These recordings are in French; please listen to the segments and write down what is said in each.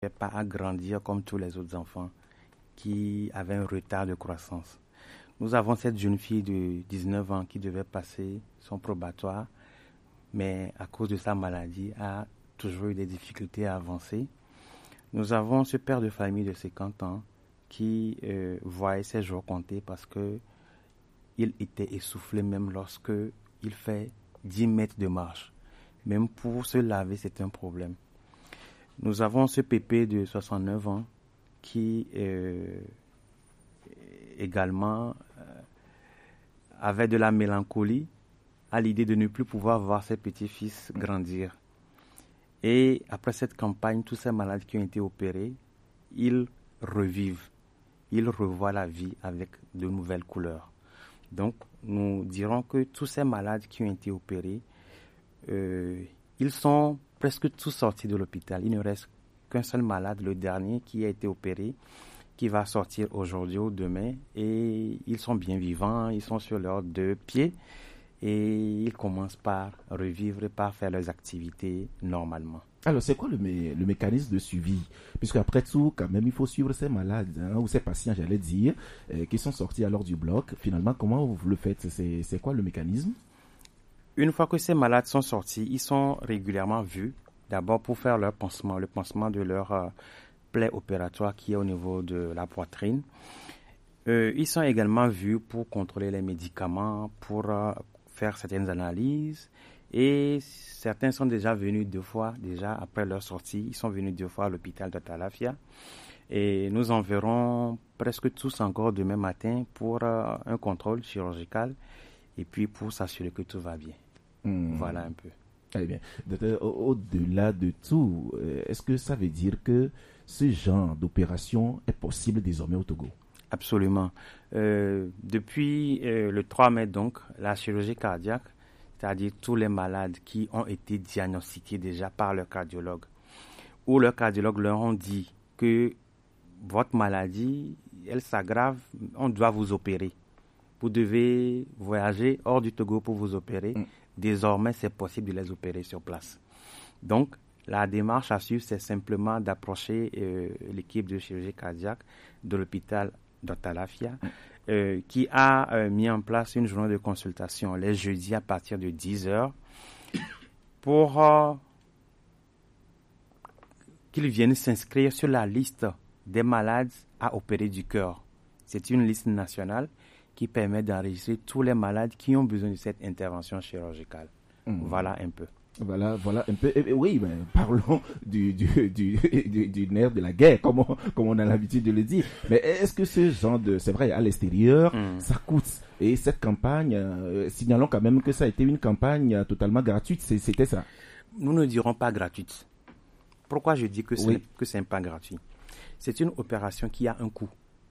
pas à grandir comme tous les autres enfants qui avaient un retard de croissance. Nous avons cette jeune fille de 19 ans qui devait passer son probatoire, mais à cause de sa maladie a toujours eu des difficultés à avancer. Nous avons ce père de famille de 50 ans qui voyait ses jours compter parce que il était essoufflé même lorsque il fait 10 mètres de marche. Même pour se laver, c'est un problème. Nous avons ce pépé de 69 ans qui également avait de la mélancolie à l'idée de ne plus pouvoir voir ses petits-fils grandir. Et après cette campagne, tous ces malades qui ont été opérés, ils revivent, ils revoient la vie avec de nouvelles couleurs. Donc, nous dirons que tous ces malades qui ont été opérés, ils sont presque tous sortis de l'hôpital. Il ne reste qu'un seul malade, le dernier, qui a été opéré, qui va sortir aujourd'hui ou demain. Et ils sont bien vivants, ils sont sur leurs deux pieds et ils commencent par revivre et par faire leurs activités normalement. Alors, c'est quoi le mécanisme de suivi? Puisque après tout, quand même, il faut suivre ces malades, ou ces patients, j'allais dire, qui sont sortis alors du bloc. Finalement, comment vous le faites? C'est quoi le mécanisme? Une fois que ces malades sont sortis, ils sont régulièrement vus, d'abord pour faire leur pansement, le pansement de leur plaie opératoire qui est au niveau de la poitrine. Ils sont également vus pour contrôler les médicaments, pour faire certaines analyses. Et certains sont déjà venus 2 fois, déjà après leur sortie. Ils sont venus 2 fois à l'hôpital de Talafia. Et nous en verrons presque tous encore demain matin pour un contrôle chirurgical et puis pour s'assurer que tout va bien. Voilà un peu. Très bien. Docteur, au-delà de tout, est-ce que ça veut dire que ce genre d'opération est possible désormais au Togo? Absolument. Depuis le 3 mai, donc, la chirurgie cardiaque, c'est-à-dire tous les malades qui ont été diagnostiqués déjà par leur cardiologue, ou leur cardiologue leur ont dit que votre maladie, elle s'aggrave, on doit vous opérer. Vous devez voyager hors du Togo pour vous opérer. Désormais, c'est possible de les opérer sur place. Donc, la démarche à suivre, c'est simplement d'approcher l'équipe de chirurgie cardiaque de l'hôpital d'Otalafia, qui a mis en place une journée de consultation les jeudis à partir de 10h pour qu'ils viennent s'inscrire sur la liste des malades à opérer du cœur. C'est une liste nationale qui permet d'enregistrer tous les malades qui ont besoin de cette intervention chirurgicale. Voilà un peu. Voilà un peu. Oui, mais parlons du nerf de la guerre, comme on a l'habitude de le dire. Mais est-ce que ce genre de... C'est vrai, à l'extérieur, ça coûte. Et cette campagne, signalons quand même que ça a été une campagne totalement gratuite. C'était ça. Nous ne dirons pas gratuite. Pourquoi je dis que ce n'est pas gratuit? C'est une opération qui a un coût.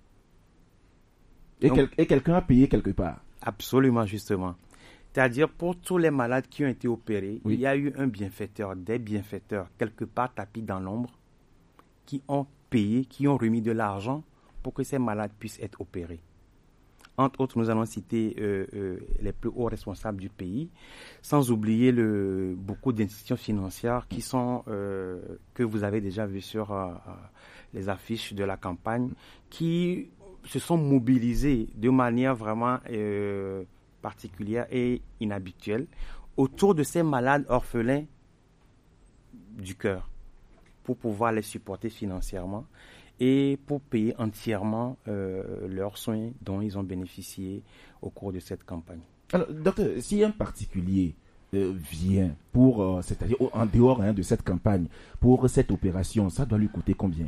Et quelqu'un a payé quelque part. Absolument, justement. C'est-à-dire, pour tous les malades qui ont été opérés, il y a eu un bienfaiteur, des bienfaiteurs, quelque part tapis dans l'ombre, qui ont payé, qui ont remis de l'argent pour que ces malades puissent être opérés. Entre autres, nous allons citer les plus hauts responsables du pays, sans oublier beaucoup d'institutions financières qui sont, que vous avez déjà vu sur les affiches de la campagne, qui se sont mobilisées de manière vraiment particulière et inhabituelle autour de ces malades orphelins du cœur pour pouvoir les supporter financièrement et pour payer entièrement leurs soins dont ils ont bénéficié au cours de cette campagne. Alors, docteur, si un particulier vient pour, c'est-à-dire en dehors de cette campagne, pour cette opération, ça doit lui coûter combien?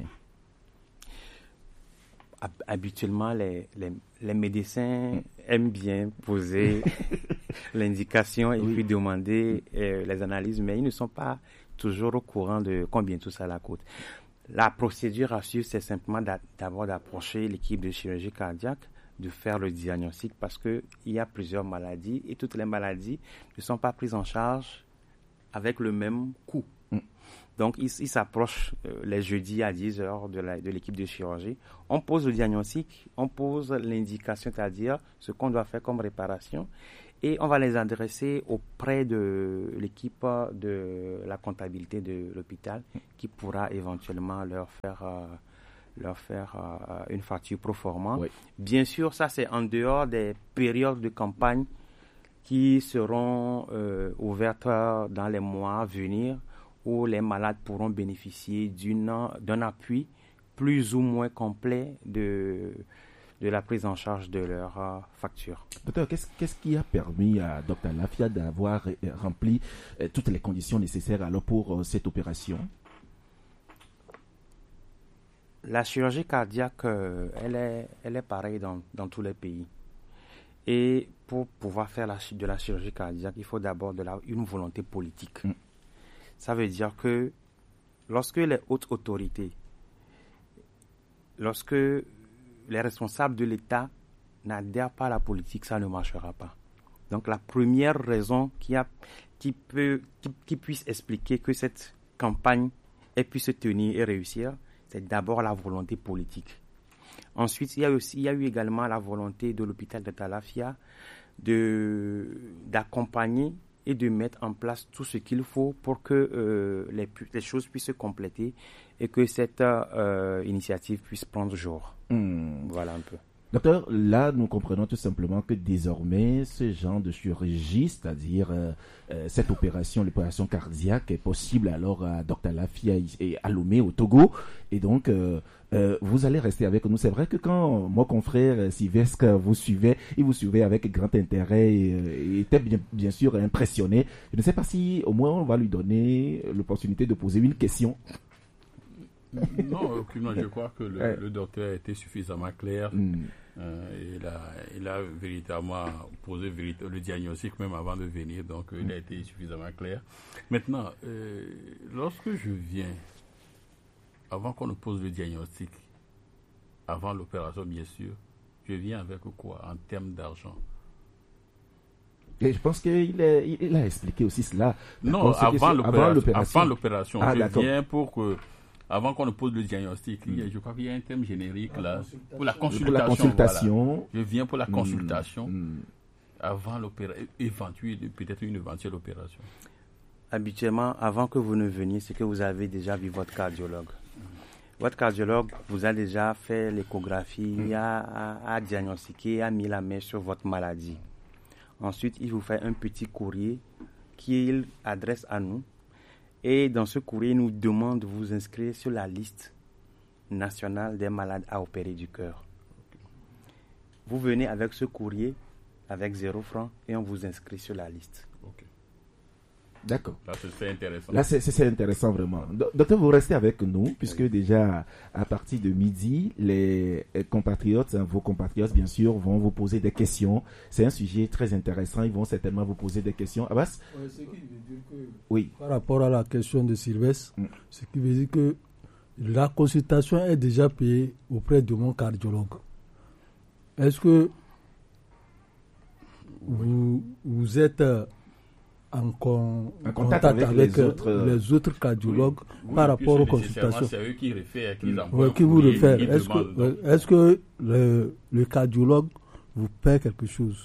Habituellement, les médecins aiment bien poser l'indication et puis demander les analyses, mais ils ne sont pas toujours au courant de combien tout ça coûte. La procédure à suivre, c'est simplement d'abord d'approcher l'équipe de chirurgie cardiaque, de faire le diagnostic parce qu'il y a plusieurs maladies et toutes les maladies ne sont pas prises en charge avec le même coût. Donc, ils s'approchent les jeudis à 10h de l'équipe de chirurgie. On pose le diagnostic, on pose l'indication, c'est-à-dire ce qu'on doit faire comme réparation. et on va les adresser auprès de l'équipe de la comptabilité de l'hôpital qui pourra éventuellement leur faire une facture pro forma. Oui. Bien sûr, ça c'est en dehors des périodes de campagne qui seront ouvertes dans les mois à venir, où les malades pourront bénéficier d'un appui plus ou moins complet de la prise en charge de leur facture. Docteur, qu'est-ce qui a permis à Dr Lafia d'avoir rempli toutes les conditions nécessaires alors pour cette opération? La chirurgie cardiaque, elle est pareille dans tous les pays. Et pour pouvoir faire de la chirurgie cardiaque, il faut d'abord une volonté politique. Ça veut dire que lorsque les hautes autorités, lorsque les responsables de l'État n'adhèrent pas à la politique, ça ne marchera pas. Donc la première raison qui puisse expliquer que cette campagne ait pu se tenir et réussir, c'est d'abord la volonté politique. Ensuite, il y a eu également la volonté de l'hôpital de Talafia d'accompagner et de mettre en place tout ce qu'il faut pour que les choses puissent se compléter et que cette initiative puisse prendre jour. Voilà un peu. Docteur, là, nous comprenons tout simplement que désormais, ce genre de chirurgie, c'est-à-dire cette l'opération cardiaque, est possible alors à Dr Lafia et à Lomé, au Togo. Et donc, vous allez rester avec nous. C'est vrai que quand mon confrère Sylvestre vous suivait, il vous suivait avec grand intérêt et était bien sûr impressionné. Je ne sais pas si au moins on va lui donner l'opportunité de poser une question. Non, aucunement. Je crois que le docteur a été suffisamment clair. Il a véritablement posé le diagnostic même avant de venir, donc il a été suffisamment clair. Maintenant, lorsque je viens, avant qu'on nous pose le diagnostic, avant l'opération bien sûr, je viens avec quoi en termes d'argent? Et je pense qu'il a expliqué aussi cela. Non, avant l'opération. Je viens pour que... Avant qu'on ne pose le diagnostic, je crois qu'il y a un thème générique là, pour la consultation. Voilà. Je viens pour la consultation avant l'opération, peut-être une éventuelle opération. Habituellement, avant que vous ne veniez, c'est que vous avez déjà vu votre cardiologue. Votre cardiologue vous a déjà fait l'échographie, a diagnostiqué, a mis la main sur votre maladie. Ensuite, il vous fait un petit courrier qu'il adresse à nous. Et dans ce courrier, il nous demande de vous inscrire sur la liste nationale des malades à opérer du cœur. Vous venez avec ce courrier, avec 0 francs, et on vous inscrit sur la liste. Okay. D'accord. Là, c'est intéressant. Là, c'est intéressant vraiment. Docteur, vous restez avec nous, puisque déjà, à partir de midi, les compatriotes, vos compatriotes, bien sûr, vont vous poser des questions. C'est un sujet très intéressant. Ils vont certainement vous poser des questions. Abbas? Oui, ce qui veut dire que, oui, par rapport à la question de Sylvestre, ce qui veut dire que la consultation est déjà payée auprès de mon cardiologue. Est-ce que vous êtes en contact avec les autres cardiologues par rapport aux consultations? C'est eux qui réfèrent, qui vous réfèrent. Est-ce que le cardiologue vous paie quelque chose?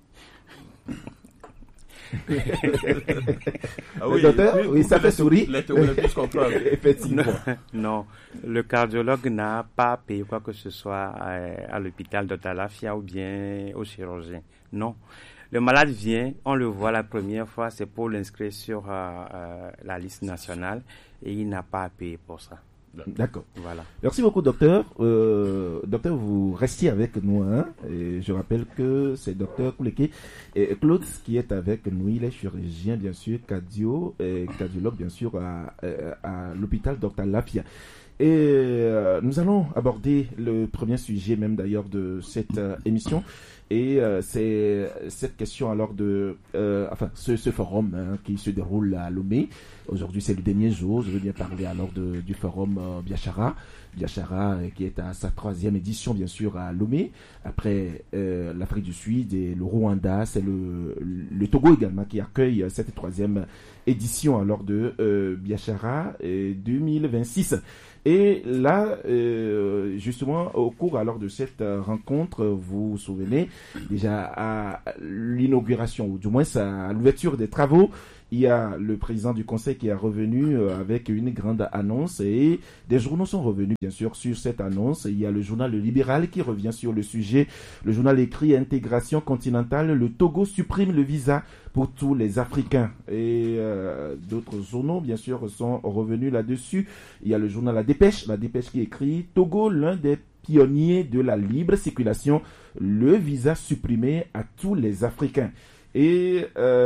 Oui, docteur, oui, ça fait sourire. Effectivement. Non, le cardiologue n'a pas payé quoi que ce soit à l'hôpital de Talafia ou bien au chirurgien. Non. Le malade vient, on le voit la première fois, c'est pour l'inscrire sur la liste nationale et il n'a pas à payer pour ça. D'accord. Voilà. Merci beaucoup, docteur. Docteur, vous restiez avec nous. Et je rappelle que c'est docteur Kouleke et Claude qui est avec nous. Il est chirurgien, bien sûr, cardiologue, bien sûr, à l'hôpital Dr Lafia. Et nous allons aborder le premier sujet même d'ailleurs de cette émission. Et c'est cette question alors ce forum qui se déroule à Lomé. Aujourd'hui, c'est le dernier jour. Je veux bien parler alors du forum Biachara. Biachara qui est à sa 3e édition, bien sûr, à Lomé. Après l'Afrique du Sud et le Rwanda, c'est le Togo également qui accueille cette 3e édition alors de Biachara 2026. Et là, justement, au cours alors de cette rencontre, vous vous souvenez, déjà à l'inauguration, ou du moins à l'ouverture des travaux, il y a le président du conseil qui est revenu avec une grande annonce et des journaux sont revenus bien sûr sur cette annonce. Il y a le journal Le Libéral qui revient sur le sujet. Le journal écrit Intégration continentale, le Togo supprime le visa pour tous les Africains. Et d'autres journaux bien sûr sont revenus là-dessus. Il y a le journal La Dépêche qui écrit Togo, l'un des pionniers de la libre circulation, le visa supprimé à tous les Africains. Et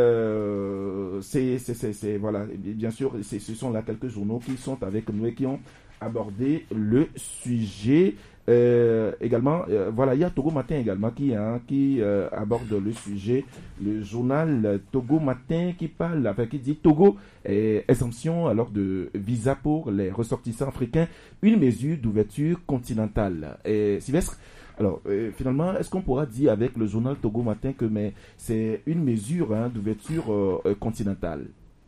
voilà, bien sûr, ce sont là quelques journaux qui sont avec nous et qui ont abordé le sujet. Également, voilà, il y a Togo Matin également qui aborde le sujet. Le journal Togo Matin qui dit Togo exemption alors de visa pour les ressortissants africains, une mesure d'ouverture continentale. Sylvestre, alors, finalement, est-ce qu'on pourra dire avec le journal Togo Matin que c'est une mesure d'ouverture continentale?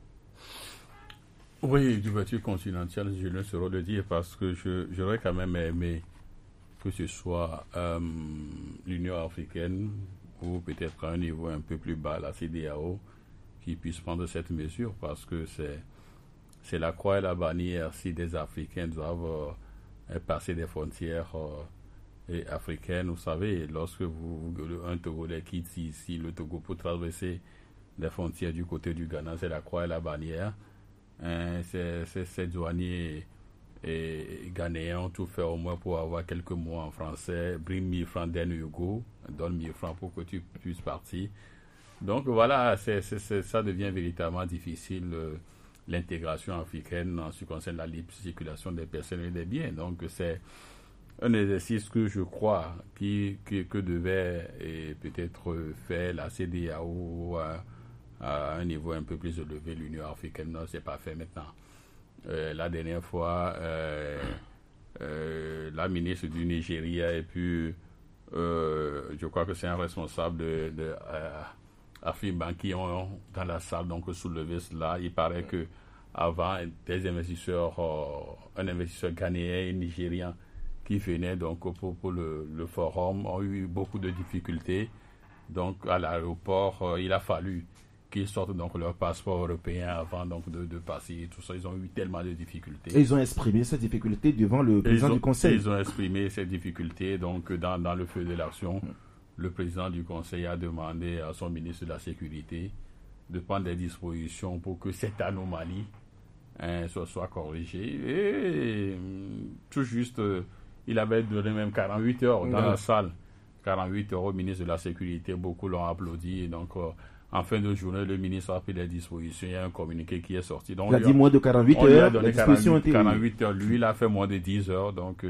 Oui, d'ouverture continentale, je ne saurais le dire parce que j'aurais quand même aimé que ce soit l'Union africaine ou peut-être à un niveau un peu plus bas, la CEDEAO, qui puisse prendre cette mesure parce que c'est la croix et la bannière si des Africains doivent passer des frontières et africaine, vous savez, lorsque un Togolais quitte ici le Togo pour traverser les frontières du côté du Ghana, c'est la croix et la bannière. Ces douaniers ghanéens ont tout fait au moins pour avoir quelques mots en français. Bring 1000 francs then you go, donne 1000 francs pour que tu puisses partir. Donc voilà, ça devient véritablement difficile l'intégration africaine en ce qui concerne la libre circulation des personnes et des biens. Donc c'est un exercice que je crois que devait peut-être faire la CEDEAO à un niveau un peu plus élevé, l'Union africaine. Non, c'est pas fait maintenant. La dernière fois, la ministre du Nigeria et puis je crois que c'est un responsable de Afriban qui ont dans la salle donc soulevé cela. Il paraît que avant des investisseurs, un investisseur ghanéen et nigérien qui venaient donc pour le forum ont eu beaucoup de difficultés. Donc à l'aéroport, il a fallu qu'ils sortent donc leur passeport européen avant donc de passer. Tout ça, ils ont eu tellement de difficultés. Et ils ont exprimé ces difficultés devant le président du Conseil. Ils ont exprimé ces difficultés donc dans le feu de l'action. Le président du Conseil a demandé à son ministre de la Sécurité de prendre des dispositions pour que cette anomalie soit corrigée. Et tout juste, il avait donné même 48 heures dans la salle. 48 heures au ministre de la Sécurité. Beaucoup l'ont applaudi. Donc, en fin de journée, le ministre a pris des dispositions. Il y a un communiqué qui est sorti. Donc, il a dit moins de 48 heures. Il a donné 48 heures. Lui, il a fait moins de 10 heures. Donc,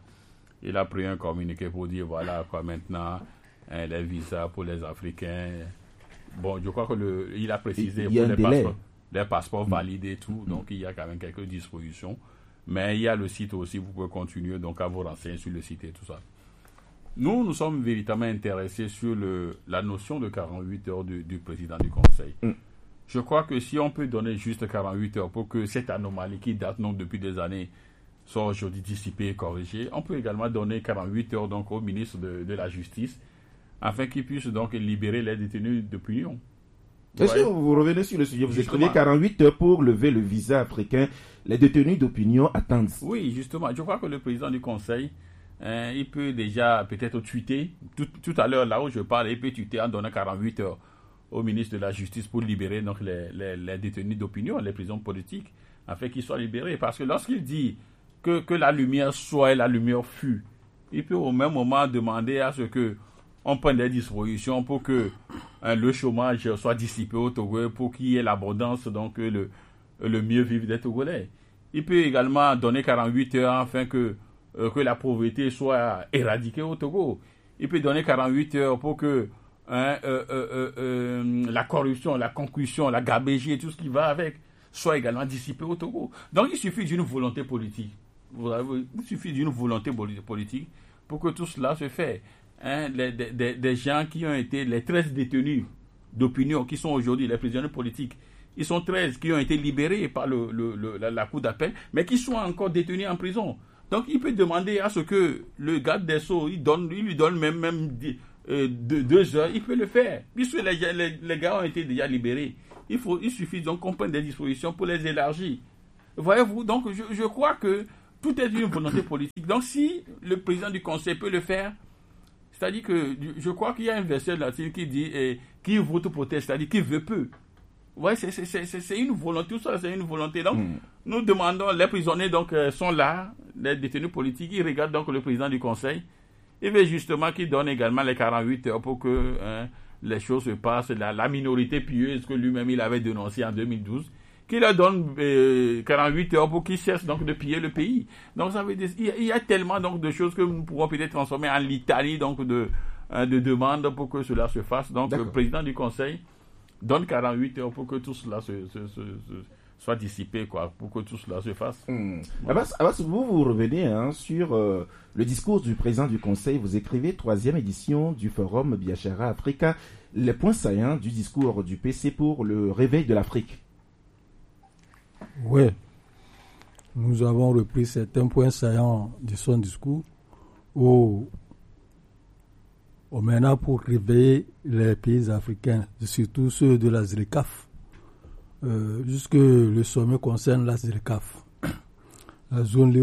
il a pris un communiqué pour dire voilà quoi maintenant les visas pour les Africains. Bon, je crois qu'il a précisé pour les passeports validés et tout. Donc, il y a quand même quelques dispositions. Mais il y a le site aussi. Vous pouvez continuer donc à vous renseigner sur le site et tout ça. Nous sommes véritablement intéressés sur la notion de 48 heures du président du Conseil. Je crois que si on peut donner juste 48 heures pour que cette anomalie qui date donc depuis des années soit aujourd'hui dissipée et corrigée, on peut également donner 48 heures donc au ministre de la Justice afin qu'il puisse donc libérer les détenus d'opinion. Est-ce que vous revenez sur le sujet? Vous écrivez 48 heures pour lever le visa africain. Les détenus d'opinion attendent. Oui, justement. Je crois que le président du Conseil il peut déjà peut-être tweeter. Tout à l'heure, là où je parle, il peut tweeter en donnant 48 heures au ministre de la Justice pour libérer donc, les détenus d'opinion, les prisons politiques, afin qu'ils soient libérés. Parce que lorsqu'il dit que la lumière soit et la lumière fut, il peut au même moment demander à ce qu'on prenne des dispositions pour que le chômage soit dissipé au Togo, pour qu'il y ait l'abondance, donc le mieux vivre des Togolais. Il peut également donner 48 heures afin que la pauvreté soit éradiquée au Togo. Il peut donner 48 heures pour que la corruption, la concussion, la gabégie et tout ce qui va avec soit également dissipé au Togo. Donc il suffit d'une volonté politique. Il suffit d'une volonté politique pour que tout cela se fait. Des gens qui ont été les 13 détenus d'opinion, qui sont aujourd'hui les prisonniers politiques, Ils sont 13 qui ont été libérés par la cour d'appel, mais qui sont encore détenus en prison. Donc, il peut demander à ce que le garde des Sceaux, il lui donne même 2 heures, il peut le faire. Puisque les gars ont été déjà libérés. Il suffit donc qu'on prenne des dispositions pour les élargir. Voyez-vous, donc je crois que tout est une volonté politique. Donc, si le président du Conseil peut le faire, c'est-à-dire que je crois qu'il y a un verset latin qui dit qui vote proteste, c'est-à-dire qui veut peu. Ouais, c'est une volonté, tout ça, c'est une volonté. Donc, nous demandons, les prisonniers donc sont là, les détenus politiques, ils regardent donc le président du Conseil. Il veut justement qu'il donne également les 48 heures pour que les choses se passent. La minorité pieuse que lui-même il avait dénoncée en 2012, qu'il leur donne 48 heures pour qu'ils cessent donc de piller le pays. Donc ça veut dire il y a tellement donc de choses que nous pourrons peut-être transformer en litanie donc de demandes pour que cela se fasse. Donc le président du Conseil donne 48 heures pour que tout cela soit dissipé, quoi, pour que tout cela se fasse. Abbas, vous revenez sur le discours du président du Conseil. Vous écrivez 3e édition du forum Biashara Africa, les points saillants du discours du PC pour le réveil de l'Afrique. Oui, nous avons repris certains points saillants de son discours maintenant pour réveiller les pays africains, surtout ceux de la ZLECAf. Jusque le sommet concerne la ZLECAf, la zone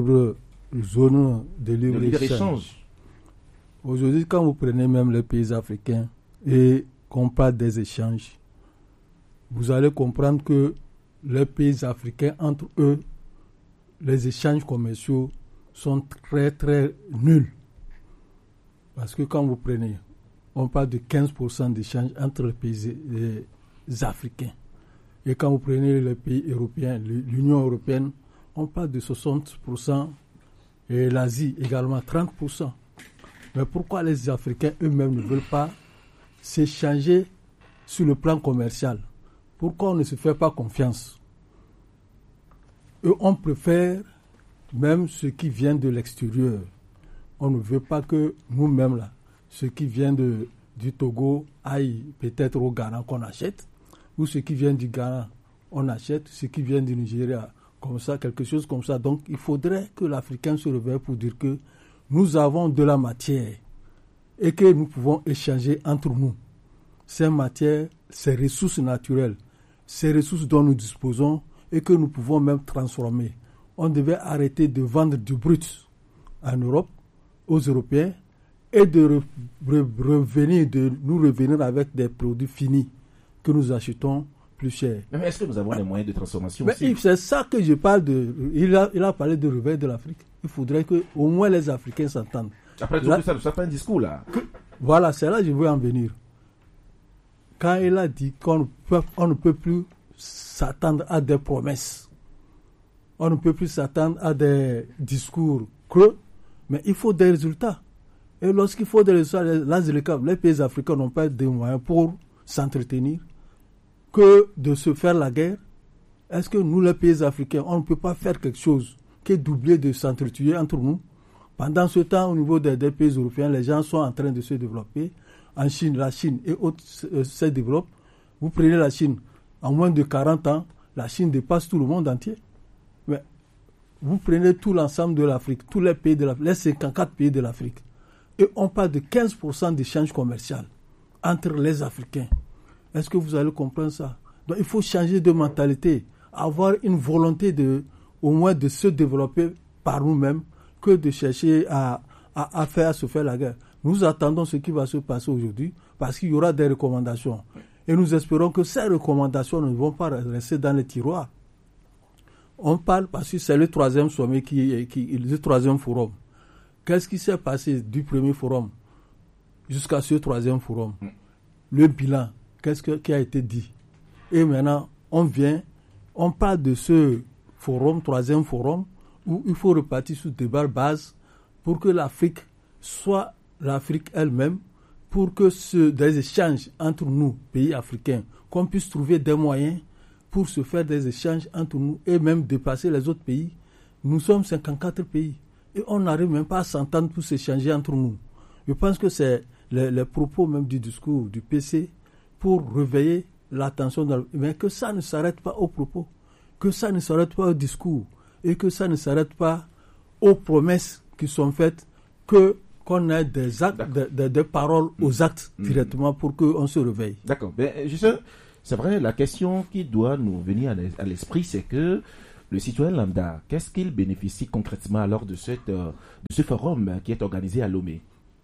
de libre-échange. Aujourd'hui, quand vous prenez même les pays africains et qu'on parle des échanges, vous allez comprendre que les pays africains, entre eux, les échanges commerciaux sont très très nuls. Parce que quand vous prenez, on parle de 15% d'échanges entre les pays africains. Et quand vous prenez les pays européens, l'Union européenne, on parle de 60%, et l'Asie également 30%. Mais pourquoi les Africains eux-mêmes ne veulent pas s'échanger sur le plan commercial? Pourquoi on ne se fait pas confiance? Et on préfère même ce qui vient de l'extérieur. On ne veut pas que nous-mêmes, là, ce qui vient du Togo aille peut-être au Ghana qu'on achète, ou ce qui vient du Ghana, on achète, ce qui vient du Nigeria, comme ça, quelque chose comme ça. Donc, il faudrait que l'Africain se réveille pour dire que nous avons de la matière et que nous pouvons échanger entre nous. Ces matières, ces ressources naturelles, ces ressources dont nous disposons et que nous pouvons même transformer. On devait arrêter de vendre du brut en Europe, aux Européens, et de nous revenir avec des produits finis que nous achetons plus cher. Mais est-ce que nous avons les moyens de transformation aussi? C'est ça que je parle de. Il a parlé de réveil de l'Afrique. Il faudrait que au moins les Africains s'entendent. Après tout ça fait un discours là. Voilà, c'est là que je veux en venir. Quand il a dit qu'on ne peut plus s'attendre à des promesses, on ne peut plus s'attendre à des discours creux, mais il faut des résultats. Et lorsqu'il faut des résultats, les pays africains n'ont pas de moyens pour s'entretenir que de se faire la guerre. Est-ce que nous, les pays africains, on ne peut pas faire quelque chose que d'oublier de s'entretuer entre nous? Pendant ce temps, au niveau des pays européens, les gens sont en train de se développer. En Chine, la Chine et autres se développent. Vous prenez la Chine, en moins de 40 ans, la Chine dépasse tout le monde entier. Mais vous prenez tout l'ensemble de l'Afrique, tous les pays de l'Afrique, les 54 pays de l'Afrique, et on parle de 15% d'échange commercial entre les Africains. Est-ce que vous allez comprendre ça? Donc il faut changer de mentalité, avoir une volonté au moins de se développer par nous-mêmes que de chercher à se faire la guerre. Nous attendons ce qui va se passer aujourd'hui parce qu'il y aura des recommandations. Et nous espérons que ces recommandations ne vont pas rester dans les tiroirs. On parle parce que c'est le 3e sommet, le 3e forum. Qu'est-ce qui s'est passé du premier forum jusqu'à ce 3e forum? Le bilan, qu'est-ce qui a été dit? Et maintenant, on parle de ce forum, 3e forum, où il faut repartir sur des bases pour que l'Afrique soit l'Afrique elle-même, pour que des échanges entre nous, pays africains, qu'on puisse trouver des moyens pour se faire des échanges entre nous et même dépasser les autres pays. Nous sommes 54 pays et on n'arrive même pas à s'entendre pour s'échanger entre nous. Je pense que c'est les propos même du discours du PC pour réveiller l'attention, mais que ça ne s'arrête pas aux propos, que ça ne s'arrête pas au discours, et que ça ne s'arrête pas aux promesses qui sont faites, qu'on ait des actes, des paroles aux actes directement pour qu'on se réveille. D'accord. Mais c'est vrai, la question qui doit nous venir à l'esprit, c'est que le citoyen lambda, qu'est-ce qu'il bénéficie concrètement lors de ce forum qui est organisé à Lomé?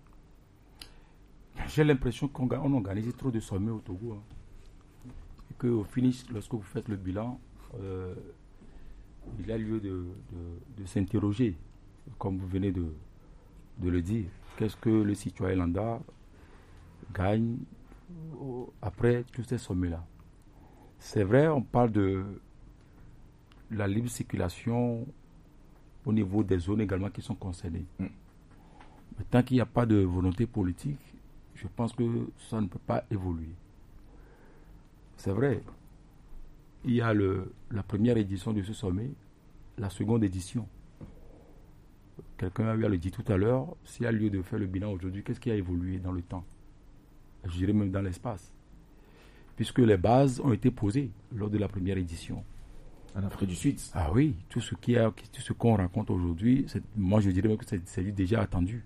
J'ai l'impression qu'on organise trop de sommets au Togo. Hein. Et qu'au finish, lorsque vous faites le bilan, il y a lieu de s'interroger, comme vous venez de le dire. Qu'est-ce que le citoyen lambda gagne après tous ces sommets-là? C'est vrai, on parle de la libre circulation au niveau des zones également qui sont concernées. Mais tant qu'il n'y a pas de volonté politique, je pense que ça ne peut pas évoluer. C'est vrai, il y a la première édition de ce sommet, la seconde édition. Quelqu'un a eu à le dire tout à l'heure, s'il y a lieu de faire le bilan aujourd'hui, qu'est-ce qui a évolué dans le temps? Je dirais même dans l'espace. Puisque les bases ont été posées lors de la première édition. En Afrique du Sud. Ah oui, tout ce qu'on rencontre aujourd'hui, moi je dirais même que c'est déjà attendu.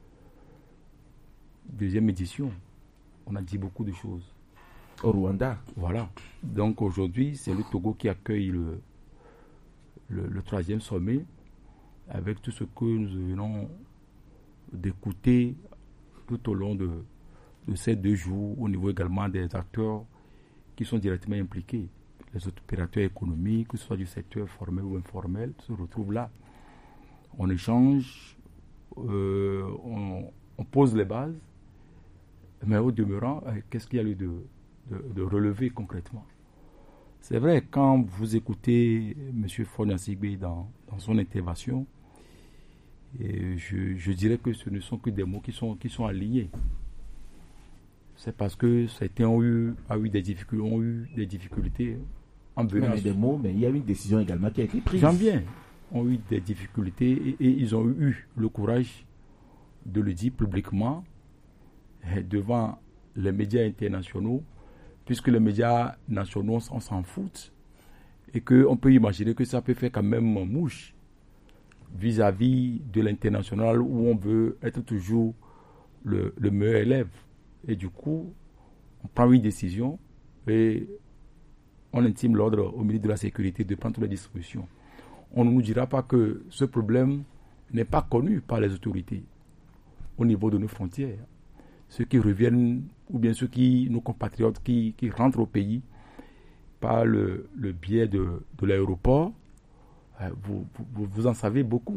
Deuxième édition, on a dit beaucoup de choses. Au Rwanda. Voilà. Donc aujourd'hui, c'est le Togo qui accueille le troisième sommet avec tout ce que nous venons d'écouter tout au long de ces 2 jours, au niveau également des acteurs qui sont directement impliqués. Les opérateurs économiques, que ce soit du secteur formel ou informel, se retrouvent là. On échange, on pose les bases, mais au demeurant, qu'est-ce qu'il y a lieu de relever concrètement? C'est vrai, quand vous écoutez M. Fonyasigbe dans son intervention, et je dirais que ce ne sont que des mots qui sont alignés. C'est parce que certains ont eu des difficultés en venant. Mais des mots, mais il y a une décision également qui a été prise. J'en viens. Ont eu des difficultés et ils ont eu le courage de le dire publiquement devant les médias internationaux, puisque les médias nationaux, on s'en fout, et qu'on peut imaginer que ça peut faire quand même mouche vis-à-vis de l'international où on veut être toujours le meilleur élève. Et du coup, on prend une décision et on intime l'ordre au ministre de la Sécurité de prendre toutes les dispositions. On ne nous dira pas que ce problème n'est pas connu par les autorités au niveau de nos frontières. Ceux qui reviennent, ou bien nos compatriotes qui rentrent au pays par le biais de l'aéroport, vous en savez beaucoup.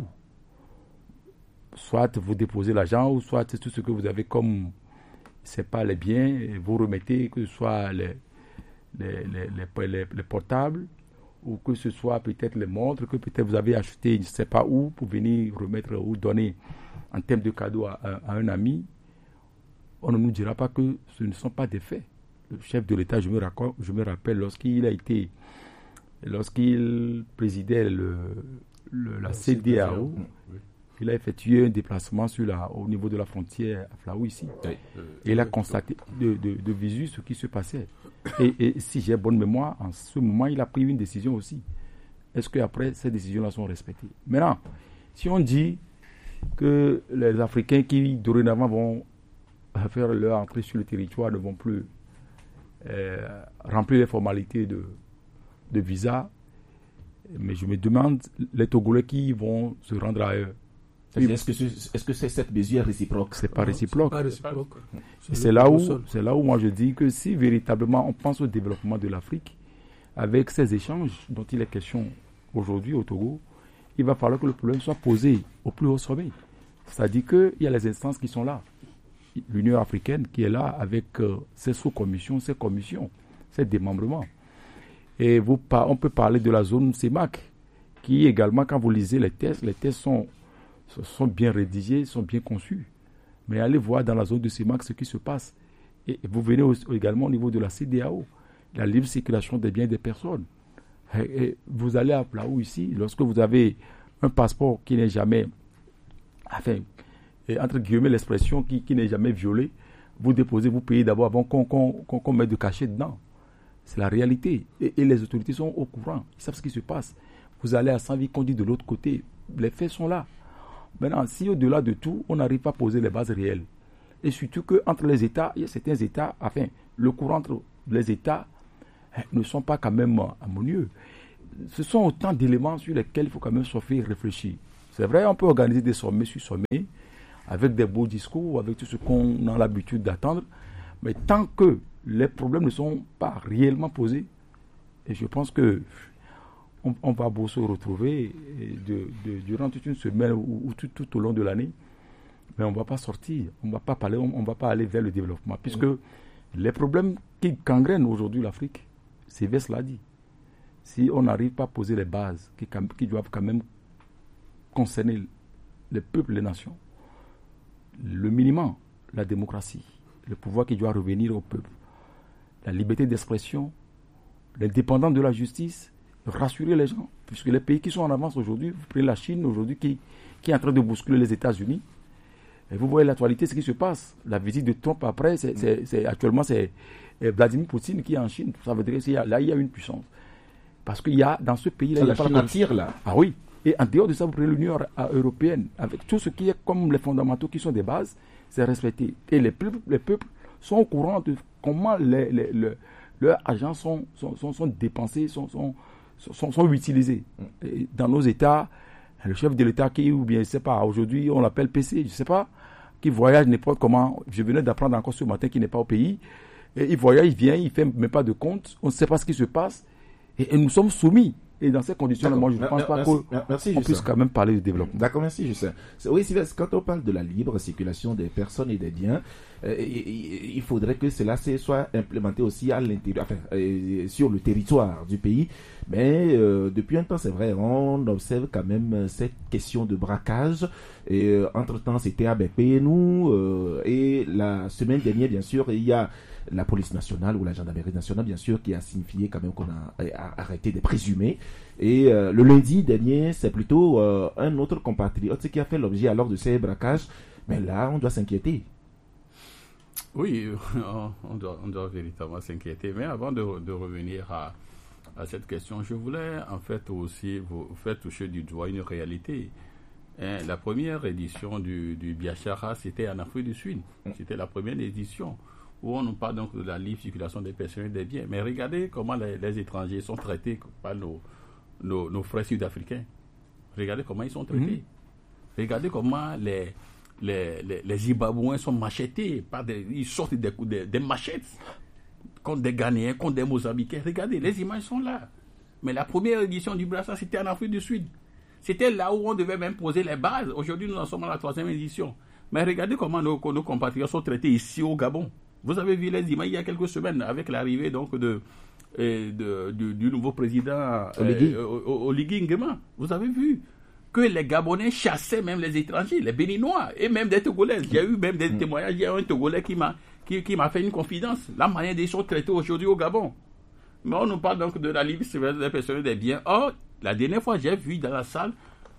Soit vous déposez l'argent, ou soit tout ce que vous avez comme, c'est pas les biens, et vous remettez, que ce soit les portables, ou que ce soit peut-être les montres, que peut-être vous avez acheté, je ne sais pas où, pour venir remettre ou donner en termes de cadeau à un ami. On ne nous dira pas que ce ne sont pas des faits. Le chef de l'État, je me rappelle, lorsqu'il présidait la CEDEAO, il a effectué un déplacement au niveau de la frontière à Flaou ici. Et il a constaté de visu ce qui se passait. Et si j'ai bonne mémoire, en ce moment, il a pris une décision aussi. Est-ce qu'après, ces décisions-là sont respectées? Maintenant, si on dit que les Africains qui dorénavant vont faire leur entrée sur le territoire ne vont plus remplir les formalités de visa, mais je me demande les Togolais qui vont se rendre ailleurs. Est-ce que cette mesure est réciproque? C'est pas réciproque. C'est pas réciproque. C'est là où moi je dis que si véritablement on pense au développement de l'Afrique, avec ces échanges dont il est question aujourd'hui au Togo, il va falloir que le problème soit posé au plus haut sommet. C'est-à-dire qu'il y a les instances qui sont là. L'Union africaine qui est là avec ses sous-commissions, ses commissions, ses démembrements. Et on peut parler de la zone CEMAC, qui également, quand vous lisez les tests sont bien rédigés, sont bien conçus. Mais allez voir dans la zone de CEMAC ce qui se passe. Et vous venez également au niveau de la CEDEAO, la libre circulation des biens et des personnes. Et vous allez à Plaou ici, lorsque vous avez un passeport qui n'est jamais, entre guillemets l'expression, qui n'est jamais violé, vous déposez, vous payez d'abord avant qu'on mette de cachet dedans. C'est la réalité. Et les autorités sont au courant. Ils savent ce qui se passe. Vous allez à Saint-Victor de l'autre côté. Les faits sont là. Maintenant, si au-delà de tout, on n'arrive pas à poser les bases réelles, et surtout qu'entre les États, il y a certains États, enfin, le courant entre les États ne sont pas quand même harmonieux. Ce sont autant d'éléments sur lesquels il faut quand même se faire réfléchir. C'est vrai, on peut organiser des sommets sur sommets, avec des beaux discours, avec tout ce qu'on a l'habitude d'attendre, mais tant que les problèmes ne sont pas réellement posés, et je pense que on va beau se retrouver durant toute une semaine ou tout au long de l'année, mais on ne va pas sortir, on ne va pas parler, on va pas aller vers le développement, puisque les problèmes qui gangrènent aujourd'hui l'Afrique, Sylvestre l'a dit, si on n'arrive pas à poser les bases qui doivent quand même concerner les peuples, les nations, le minimum, la démocratie, le pouvoir qui doit revenir au peuple, la liberté d'expression, l'indépendance de la justice, rassurer les gens, puisque les pays qui sont en avance aujourd'hui, vous prenez la Chine aujourd'hui qui est en train de bousculer les États-Unis, et vous voyez l'actualité, ce qui se passe. La visite de Trump après, actuellement c'est Vladimir Poutine qui est en Chine. Ça veut dire qu'il y a une puissance. Parce qu'il y a dans ce pays-là, il y a pas de tir là. Ah oui. Et en dehors de ça, vous prenez l'Union européenne, avec tout ce qui est comme les fondamentaux qui sont des bases, c'est respecté. Et les peuples sont au courant de comment leurs agents sont dépensés, sont utilisés. Et dans nos États, le chef de l'État ou bien je ne sais pas, aujourd'hui on l'appelle PC, je ne sais pas, qui voyage n'importe comment. Je venais d'apprendre encore ce matin qu'il n'est pas au pays. Et il voyage, il vient, il ne fait même pas de compte, on ne sait pas ce qui se passe. Et nous sommes soumis. Et dans ces conditions-là, moi, je ne pense pas qu'on puisse quand même parler de développement. D'accord, merci, Justin. Oui, Sylvestre, quand on parle de la libre circulation des personnes et des biens, il faudrait que cela soit implémenté aussi à l'intérieur, enfin, sur le territoire du pays. Mais depuis un temps, c'est vrai, on observe quand même cette question de braquage. Et entre-temps, c'était ABP, nous, et la semaine dernière, bien sûr, il y a la police nationale ou la gendarmerie nationale, bien sûr, qui a signifié quand même qu'on a arrêté des présumés. Et le lundi dernier, c'est plutôt un autre compatriote qui a fait l'objet alors de ces braquages. Mais là, on doit s'inquiéter. Oui, on doit véritablement s'inquiéter. Mais avant de revenir à cette question, je voulais en fait aussi vous faire toucher du doigt une réalité. La première édition du Biachara, c'était en Afrique du Sud. C'était la première édition où on nous parle donc de la libre circulation des personnes et des biens. Mais regardez comment les étrangers sont traités par nos frères sud-africains. Regardez comment ils sont traités. Regardez comment les Zimbabwéens sont machetés. Ils sortent des machettes contre des Ghanéens, contre des Mozambicains. Regardez, les images sont là. Mais la première édition du Brassard, c'était en Afrique du Sud. C'était là où on devait même poser les bases. Aujourd'hui, nous en sommes à la 3e édition. Mais regardez comment nos compatriotes sont traités ici au Gabon. Vous avez vu les images il y a quelques semaines avec l'arrivée donc du nouveau président Oligui Nguema. Vous avez vu que les Gabonais chassaient même les étrangers, les Béninois et même des Togolais. J'ai eu même des témoignages. Il y a un Togolais qui m'a fait une confidence. La manière dont ils sont traités aujourd'hui au Gabon. Mais on nous parle donc de la libre circulation des personnes et des biens. Or, la dernière fois, j'ai vu dans la salle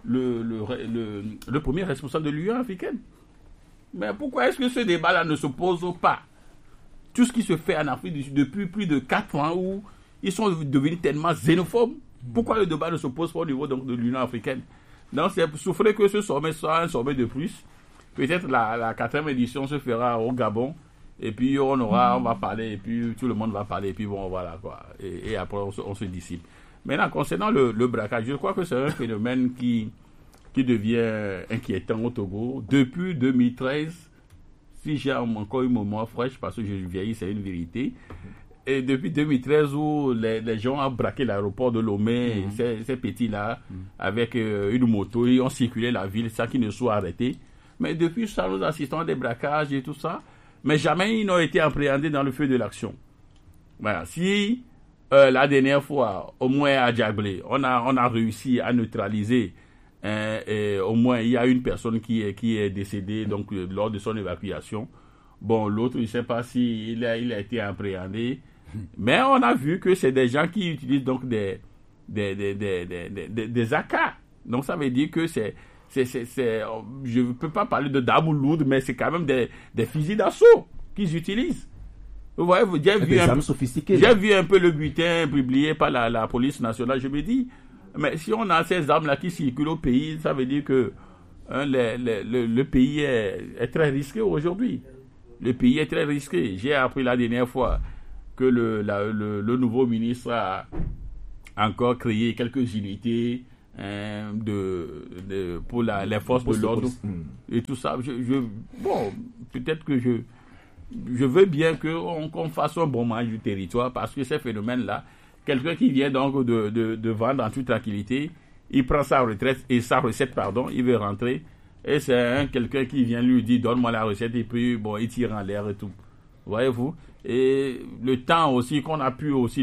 le premier responsable de l'Union africaine. Mais pourquoi est-ce que ce débat-là ne se pose pas? Tout ce qui se fait en Afrique du Sud depuis plus de 4 ans où ils sont devenus tellement xénophobes, pourquoi le débat ne se pose pas au niveau donc, de l'Union africaine? Donc, c'est souffrir que ce sommet soit un sommet de plus. Peut-être la 4e édition se fera au Gabon. Et puis, on va parler, et puis tout le monde va parler, et puis bon, voilà, quoi. Et après, on se dissipe. Maintenant, concernant le braquage, je crois que c'est un phénomène qui devient inquiétant au Togo. Depuis 2013, si j'ai encore une mémoire fraîche, parce que je vieillis, c'est une vérité. Et depuis 2013, où les gens ont braqué l'aéroport de Lomé, ces petits-là, avec une moto, ils ont circulé la ville sans qu'ils ne soient arrêtés. Mais depuis ça, nous assistons à des braquages et tout ça. Mais jamais ils n'ont été appréhendés dans le feu de l'action. Voilà. Si la dernière fois, au moins à Djablé, on a réussi à neutraliser, et au moins il y a une personne qui est décédée donc, lors de son évacuation. Bon, l'autre, je ne sais pas s'il a été appréhendé. Mais on a vu que c'est des gens qui utilisent donc des AK. Donc ça veut dire que je ne peux pas parler de d'armes lourdes, mais c'est quand même des fusils d'assaut qu'ils utilisent. Vous voyez, j'ai vu un peu le bulletin publié par la police nationale. Je me dis, mais si on a ces armes-là qui circulent au pays, ça veut dire que le pays est très risqué aujourd'hui. Le pays est très risqué. J'ai appris la dernière fois que le nouveau ministre a encore créé quelques unités pour les forces de l'ordre et tout ça. Bon, peut-être que je veux bien qu'on fasse un bon manage du territoire, parce que ces phénomènes-là, quelqu'un qui vient donc de vendre en toute tranquillité, il prend sa recette, il veut rentrer, et c'est quelqu'un qui vient lui dire donne-moi la recette, et puis bon, il tire en l'air et tout. Voyez-vous? Et le temps aussi qu'on a pu aussi